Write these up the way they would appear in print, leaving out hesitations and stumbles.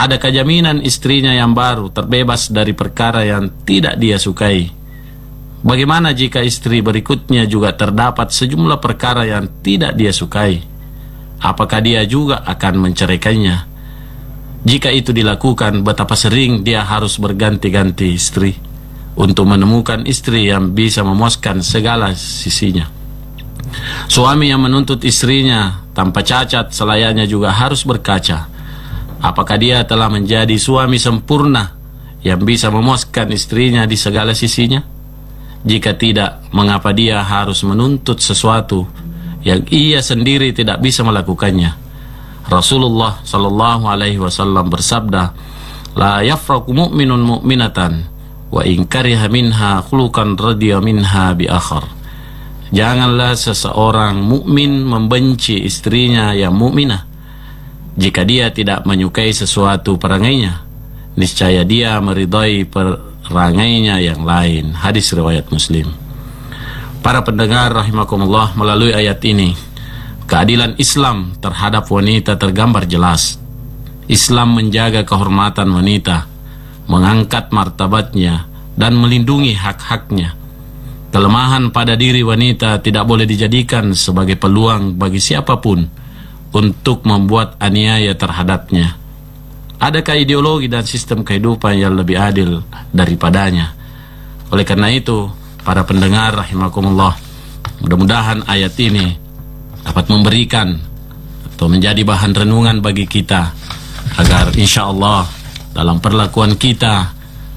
Adakah jaminan istrinya yang baru terbebas dari perkara yang tidak dia sukai? Bagaimana jika istri berikutnya juga terdapat sejumlah perkara yang tidak dia sukai? Apakah dia juga akan menceraikannya? Jika itu dilakukan, betapa sering dia harus berganti-ganti istri untuk menemukan istri yang bisa memuaskan segala sisinya. Suami yang menuntut istrinya tanpa cacat selayaknya juga harus berkaca. Apakah dia telah menjadi suami sempurna yang bisa memuaskan istrinya di segala sisinya? Jika tidak, mengapa dia harus menuntut sesuatu yang ia sendiri tidak bisa melakukannya? Rasulullah sallallahu alaihi wasallam bersabda, "La yafraqu mu'minun mu'minatan wa in kariha minha khuluqan radiya minha bi akhar." Janganlah seseorang mukmin membenci istrinya yang mukminah. Jika dia tidak menyukai sesuatu perangainya, niscaya dia meridai perangainya yang lain. Hadis riwayat Muslim. Para pendengar rahimakumullah, melalui ayat ini keadilan Islam terhadap wanita tergambar jelas. Islam menjaga kehormatan wanita, mengangkat martabatnya, dan melindungi hak-haknya. Kelemahan pada diri wanita tidak boleh dijadikan sebagai peluang bagi siapapun untuk membuat aniaya terhadapnya. Adakah ideologi dan sistem kehidupan yang lebih adil daripadanya? Oleh karena itu, para pendengar rahimakumullah, mudah-mudahan ayat ini dapat memberikan atau menjadi bahan renungan bagi kita, agar insya Allah dalam perlakuan kita,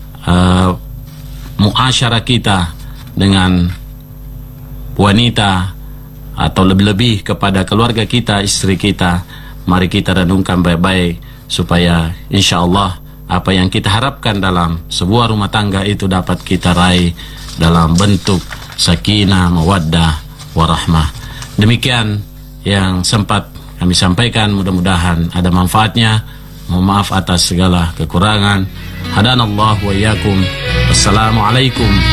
muasyarah kita dengan wanita atau lebih-lebih kepada keluarga kita, istri kita, mari kita renungkan baik-baik supaya insya Allah apa yang kita harapkan dalam sebuah rumah tangga itu dapat kita raih dalam bentuk sakinah, mawaddah, warahmah. Demikian yang sempat kami sampaikan, mudah-mudahan ada manfaatnya. Mohon maaf atas segala kekurangan. Hadanallahu wa iyyakum. Wassalamualaikum